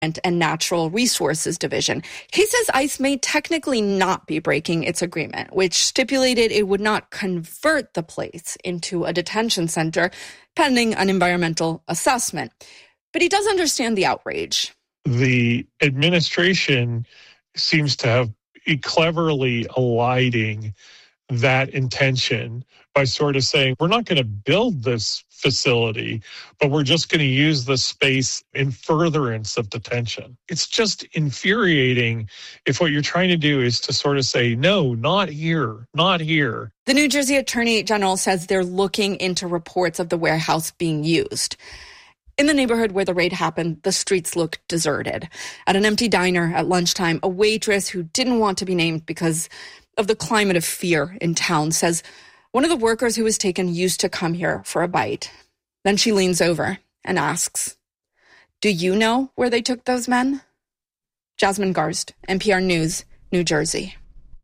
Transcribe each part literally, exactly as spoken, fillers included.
and Natural Resources Division. He says ICE may technically not be breaking its agreement, which stipulated it would not convert the place into a detention center pending an environmental assessment. But he does understand the outrage. The administration seems to have cleverly eliding that intention by sort of saying, we're not going to build this facility, but we're just going to use the space in furtherance of detention. It's just infuriating if what you're trying to do is to sort of say, no, not here, not here. The New Jersey Attorney General says they're looking into reports of the warehouse being used. In the neighborhood where the raid happened, the streets look deserted. At an empty diner at lunchtime, a waitress who didn't want to be named because of the climate of fear in town says one of the workers who was taken used to come here for a bite. Then she leans over and asks, do you know where they took those men? Jasmine Garst, N P R News, New Jersey.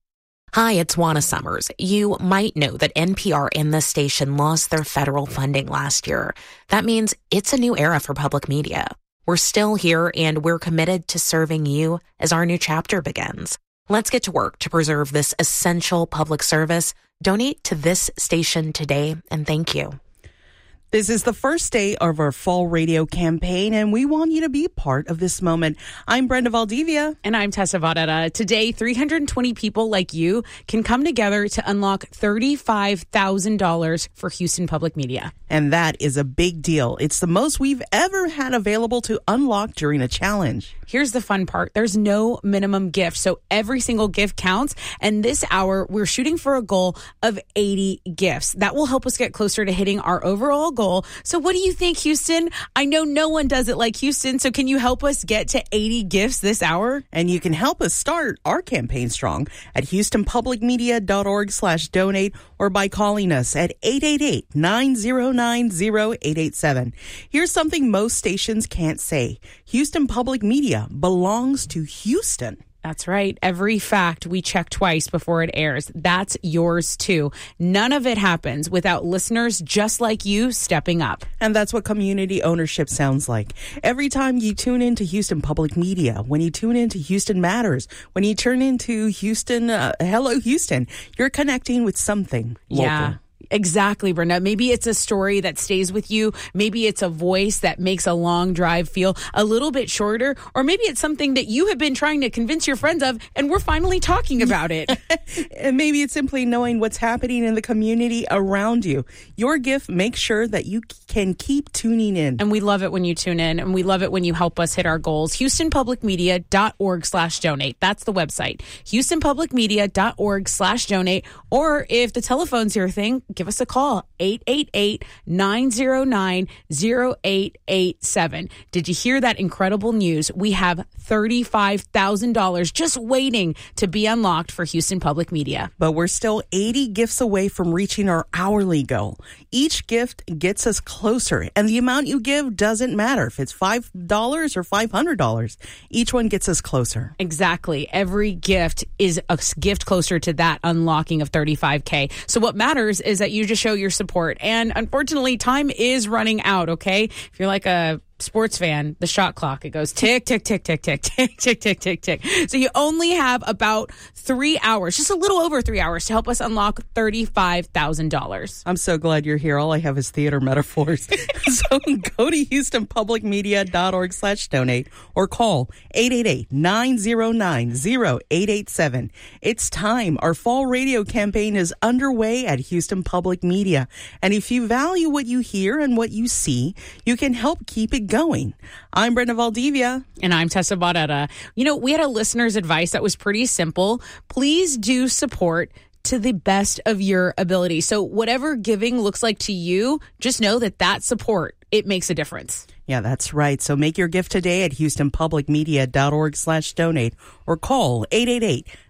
Hi, it's Juana Summers. You might know that N P R and this station lost their federal funding last year. That means it's a new era for public media. We're still here and we're committed to serving you as our new chapter begins. Let's get to work to preserve this essential public service. Donate to this station today, and thank you. This is the first day of our fall radio campaign, and we want you to be part of this moment. I'm Brenda Valdivia. And I'm Tessa Varela. Today, three hundred twenty people like you can come together to unlock thirty-five thousand dollars for Houston Public Media. And that is a big deal. It's the most we've ever had available to unlock during a challenge. Here's the fun part. There's no minimum gift, so every single gift counts. And this hour, we're shooting for a goal of eighty gifts. That will help us get closer to hitting our overall goal. So what do you think, Houston? I know no one does it like Houston, so can you help us get to eighty gifts this hour? And you can help us start our campaign strong at houstonpublicmedia.org slash donate or by calling us at eight eight eight, nine zero nine, zero eight eight seven. Here's something most stations can't say. Houston Public Media belongs to Houston. That's right. Every fact we check twice before it airs. That's yours too. None of it happens without listeners just like you stepping up. And that's what community ownership sounds like. Every time you tune into Houston Public Media, when you tune into Houston Matters, when you turn into Houston, uh, Hello Houston, you're connecting with something local. Yeah. Exactly, Brenda. Maybe it's a story that stays with you. Maybe it's a voice that makes a long drive feel a little bit shorter. Or maybe it's something that you have been trying to convince your friends of, and we're finally talking about it. And maybe it's simply knowing what's happening in the community around you. Your gift makes sure that you can keep tuning in. And we love it when you tune in, and we love it when you help us hit our goals. HoustonPublicMedia.org slash donate. That's the website. HoustonPublicMedia.org slash donate. Or if the telephone's your thing, give us a call, eight eight eight, nine zero nine, zero eight eight seven. Did you hear that incredible news? We have thirty-five thousand dollars just waiting to be unlocked for Houston Public Media. But we're still eighty gifts away from reaching our hourly goal. Each gift gets us closer, and the amount you give doesn't matter if it's five dollars or five hundred dollars. Each one gets us closer. Exactly. Every gift is a gift closer to that unlocking of thirty-five K. So what matters is that you just show your support. And unfortunately, time is running out, okay? If you're like a sports fan, the shot clock, it goes tick, tick, tick, tick, tick, tick, tick, tick, tick, tick. So you only have about three hours, just a little over three hours to help us unlock thirty-five thousand dollars. I'm so glad you're here. All I have is theater metaphors. So go to HoustonPublicMedia.org slash donate or call eight eight eight, nine zero nine, zero eight eight seven. It's time. Our fall radio campaign is underway at Houston Public Media. And if you value what you hear and what you see, you can help keep it going. I'm Brenda Valdivia. And I'm Tessa Barrera. You know, we had a listener's advice that was pretty simple. Please do support to the best of your ability. So whatever giving looks like to you, just know that that support, it makes a difference. Yeah, that's right. So make your gift today at HoustonPublicMedia.org slash donate or call eight eight eight,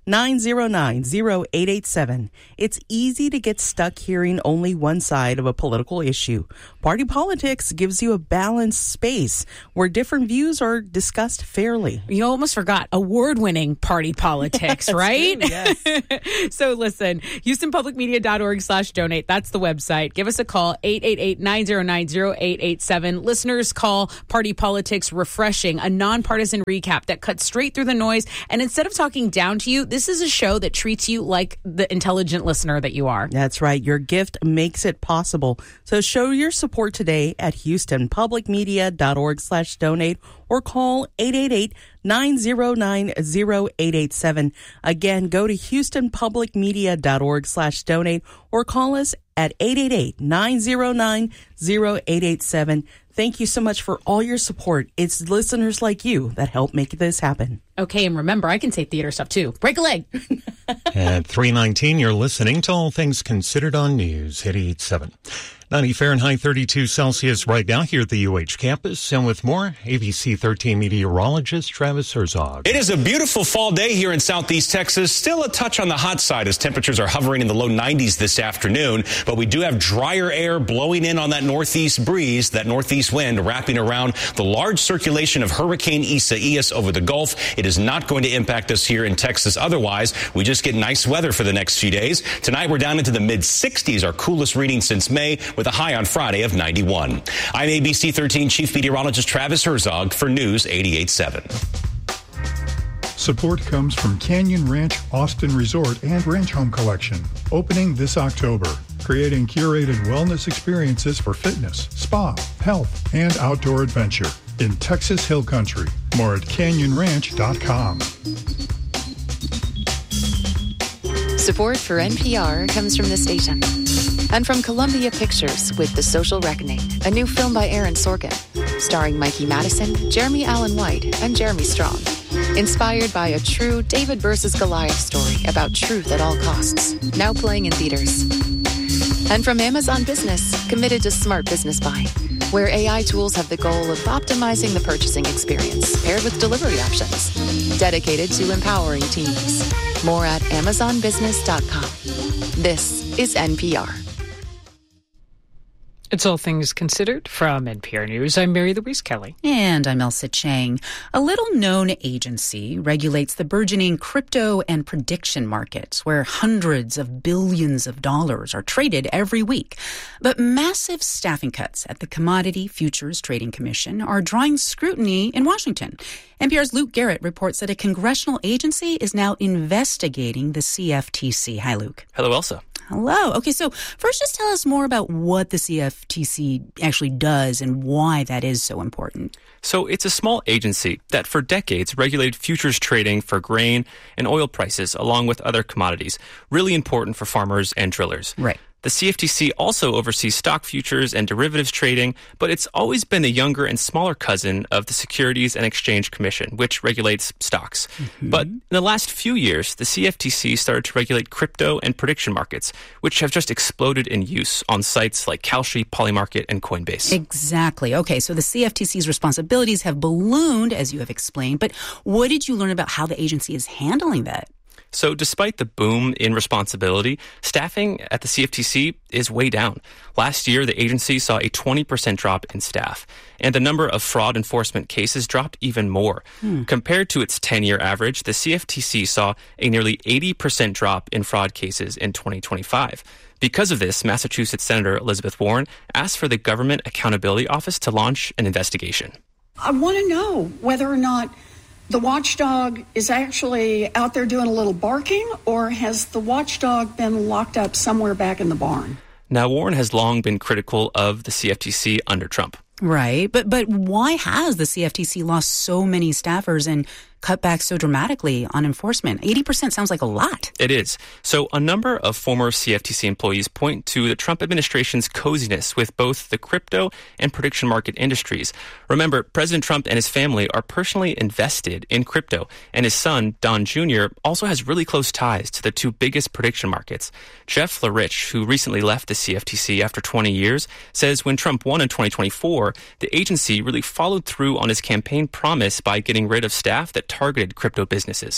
nine zero nine, zero eight eight seven. It's easy to get stuck hearing only one side of a political issue. Party Politics gives you a balanced space where different views are discussed fairly. You almost forgot award-winning Party Politics, right? True, yes. So listen, Houston Public Media dot org slash donate. That's the website. Give us a call, eight eight eight, nine zero nine, zero eight eight seven. Listeners call Party Politics Refreshing, a nonpartisan recap that cuts straight through the noise. And instead of talking down to you, this is a show that treats you like the intelligent listener that you are. That's right. Your gift makes it possible. So show your support today at Houston Public Media dot org slash donate or call eight eight eight, nine zero nine, zero eight eight seven. Again, go to Houston Public Media dot org slash donate or call us at eight eight eight, nine zero nine, zero eight eight seven. Thank you so much for all your support. It's listeners like you that help make this happen. Okay, and remember, I can say theater stuff too. Break a leg. At three nineteen, you're listening to All Things Considered on News eighty-eight point seven. ninety Fahrenheit, thirty-two Celsius right now here at the U H campus. And with more, A B C thirteen meteorologist Travis Herzog. It is a beautiful fall day here in southeast Texas. Still a touch on the hot side as temperatures are hovering in the low nineties this afternoon. But we do have drier air blowing in on that northeast breeze, that northeast wind wrapping around the large circulation of Hurricane Isaias over the Gulf. It is not going to impact us here in Texas. Otherwise, we just get nice weather for the next few days. Tonight, we're down into the mid sixties, our coolest reading since May, with a high on Friday of ninety-one. I'm A B C thirteen Chief Meteorologist Travis Herzog for News eighty-eight point seven. Support comes from Canyon Ranch Austin Resort and Ranch Home Collection, opening this October, creating curated wellness experiences for fitness, spa, health, and outdoor adventure in Texas Hill Country. More at canyon ranch dot com. Support for N P R comes from the station and from Columbia Pictures with The Social Reckoning, a new film by Aaron Sorkin, starring Mikey Madison, Jeremy Allen White, and Jeremy Strong. Inspired by a true David versus Goliath story about truth at all costs, now playing in theaters. And from Amazon Business, committed to smart business buying, where A I tools have the goal of optimizing the purchasing experience paired with delivery options, dedicated to empowering teams. More at amazon business dot com. This is N P R. It's All Things Considered from N P R News. I'm Mary Louise Kelly. And I'm Elsa Chang. A little-known agency regulates the burgeoning crypto and prediction markets, where hundreds of billions of dollars are traded every week. But massive staffing cuts at the Commodity Futures Trading Commission are drawing scrutiny in Washington. N P R's Luke Garrett reports that a congressional agency is now investigating the C F T C. Hi, Luke. Hello, Elsa. Hello. Okay, so first just tell us more about what the C F T C actually does and why that is so important. So it's a small agency that for decades regulated futures trading for grain and oil prices along with other commodities, really important for farmers and drillers. Right. The C F T C also oversees stock futures and derivatives trading, but it's always been a younger and smaller cousin of the Securities and Exchange Commission, which regulates stocks. Mm-hmm. But in the last few years, the C F T C started to regulate crypto and prediction markets, which have just exploded in use on sites like Kalshi, Polymarket, and Coinbase. Exactly. Okay, so the C F T C's responsibilities have ballooned, as you have explained, but what did you learn about how the agency is handling that? So despite the boom in responsibility, staffing at the C F T C is way down. Last year, the agency saw a twenty percent drop in staff, and the number of fraud enforcement cases dropped even more. Hmm. Compared to its ten-year average, the C F T C saw a nearly eighty percent drop in fraud cases in twenty twenty-five. Because of this, Massachusetts Senator Elizabeth Warren asked for the Government Accountability Office to launch an investigation. I want to know whether or not the watchdog is actually out there doing a little barking, or has the watchdog been locked up somewhere back in the barn? Now, Warren has long been critical of the C F T C under Trump. Right. But but why has the C F T C lost so many staffers and cut back so dramatically on enforcement? eighty percent sounds like a lot. It is. So a number of former C F T C employees point to the Trump administration's coziness with both the crypto and prediction market industries. Remember, President Trump and his family are personally invested in crypto, and his son, Don Junior, also has really close ties to the two biggest prediction markets. Jeff LaRich, who recently left the C F T C after twenty years, says when Trump won in twenty twenty-four, the agency really followed through on his campaign promise by getting rid of staff that targeted crypto businesses.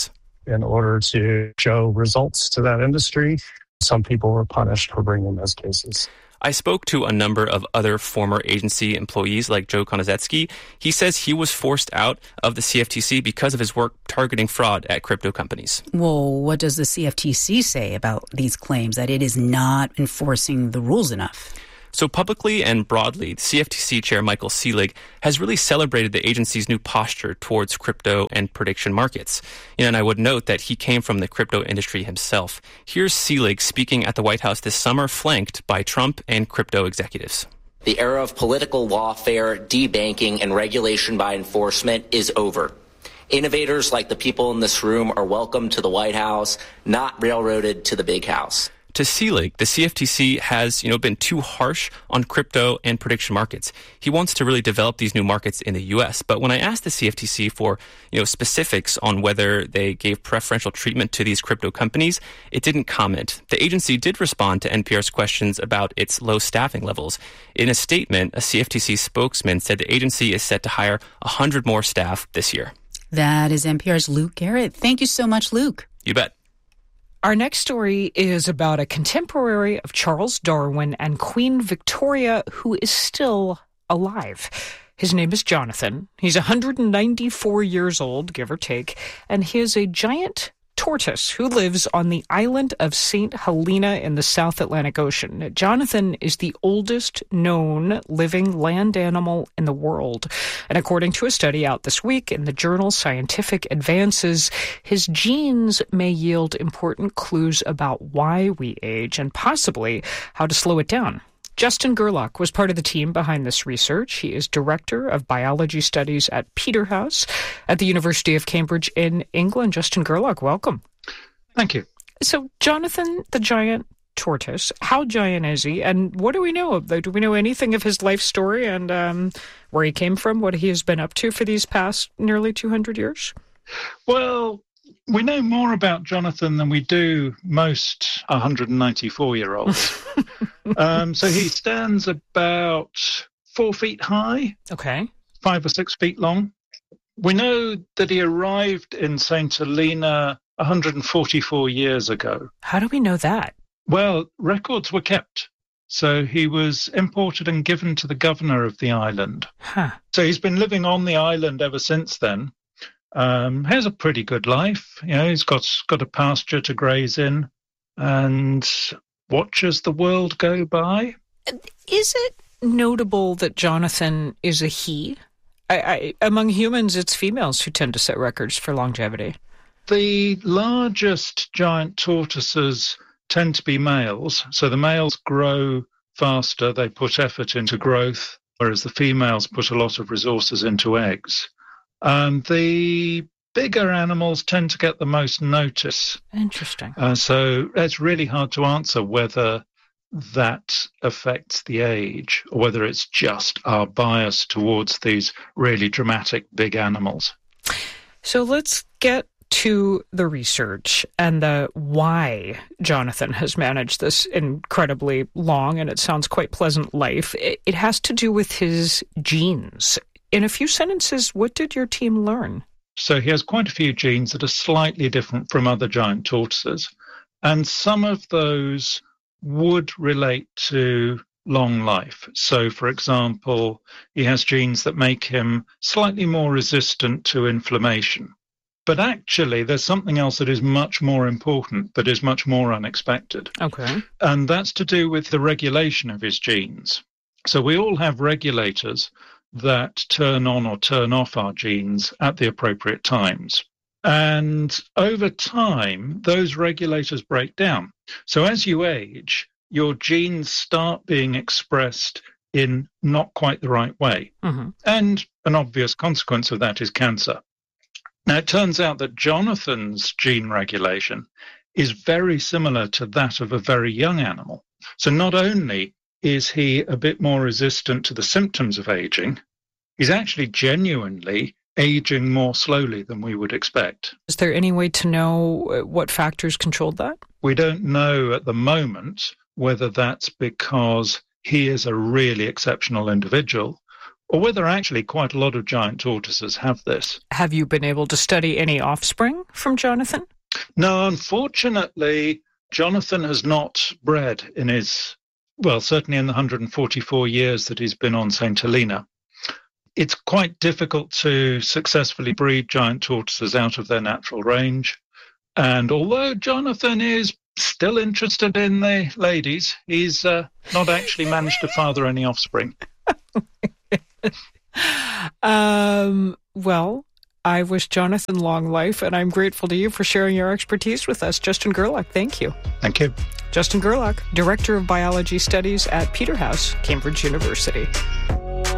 in order to show results to that industry. Some people were punished for bringing those cases. I spoke to a number of other former agency employees like Joe Konozetsky. He says he was forced out of the C F T C because of his work targeting fraud at crypto companies. Well, what does the C F T C say about these claims that it is not enforcing the rules enough? So publicly and broadly, the C F T C chair Michael Selig has really celebrated the agency's new posture towards crypto and prediction markets. You know, and I would note that he came from the crypto industry himself. Here's Selig speaking at the White House this summer, flanked by Trump and crypto executives. The era of political lawfare, debanking, and regulation by enforcement is over. Innovators like the people in this room are welcome to the White House, not railroaded to the big house. To Selig, the C F T C has, you know, been too harsh on crypto and prediction markets. He wants to really develop these new markets in the U S. But when I asked the C F T C for, you know, specifics on whether they gave preferential treatment to these crypto companies, it didn't comment. The agency did respond to N P R's questions about its low staffing levels. In a statement, a C F T C spokesman said the agency is set to hire one hundred more staff this year. That is N P R's Luke Garrett. Thank you so much, Luke. You bet. Our next story is about a contemporary of Charles Darwin and Queen Victoria who is still alive. His name is Jonathan. He's one hundred ninety-four years old, give or take, and he is a giant tortoise who lives on the island of Saint Helena in the South Atlantic Ocean. Jonathan is the oldest known living land animal in the world. And according to a study out this week in the journal Scientific Advances, his genes may yield important clues about why we age and possibly how to slow it down. Justin Gerlach was part of the team behind this research. He is Director of Biology Studies at Peterhouse at the University of Cambridge in England. Justin Gerlach, welcome. Thank you. So, Jonathan, the giant tortoise, how giant is he, and what do we know of? Do we know anything of his life story and um, where he came from, what he has been up to for these past nearly two hundred years? Well, we know more about Jonathan than we do most one hundred ninety-four-year-olds. um, so he stands about four feet high. Okay. Five or six feet long. We know that he arrived in Saint Helena one hundred forty-four years ago. How do we know that? Well, records were kept. So he was imported and given to the governor of the island. Huh. So he's been living on the island ever since then. Um, has a pretty good life. You know, he's got got a pasture to graze in and watches the world go by. Is it notable that Jonathan is a he? I, I, among humans, it's females who tend to set records for longevity. The largest giant tortoises tend to be males. So the males grow faster. They put effort into growth, whereas the females put a lot of resources into eggs. And the bigger animals tend to get the most notice. Interesting. Uh, so it's really hard to answer whether that affects the age or whether it's just our bias towards these really dramatic big animals. So let's get to the research and the why Jonathan has managed this incredibly long, and it sounds quite pleasant life. It, it has to do with his genes. In a few sentences, what did your team learn? So he has quite a few genes that are slightly different from other giant tortoises. And some of those would relate to long life. So, for example, he has genes that make him slightly more resistant to inflammation. But actually, there's something else that is much more important, that is much more unexpected. Okay. And that's to do with the regulation of his genes. So we all have regulators that turn on or turn off our genes at the appropriate times. And over time, those regulators break down. So as you age, your genes start being expressed in not quite the right way. Mm-hmm. And an obvious consequence of that is cancer. Now, it turns out that Jonathan's gene regulation is very similar to that of a very young animal. So not only is he a bit more resistant to the symptoms of aging, he's actually genuinely aging more slowly than we would expect. Is there any way to know what factors controlled that? We don't know at the moment whether that's because he is a really exceptional individual or whether actually quite a lot of giant tortoises have this. Have you been able to study any offspring from Jonathan? No, unfortunately, Jonathan has not bred in his, well, certainly in the one hundred forty-four years that he's been on Saint Helena. It's quite difficult to successfully breed giant tortoises out of their natural range. And although Jonathan is still interested in the ladies, he's uh, not actually managed to father any offspring. um, well, I wish Jonathan long life, and I'm grateful to you for sharing your expertise with us. Justin Gerlach, thank you. Thank you. Justin Gerlach, Director of Biology Studies at Peterhouse, Cambridge University.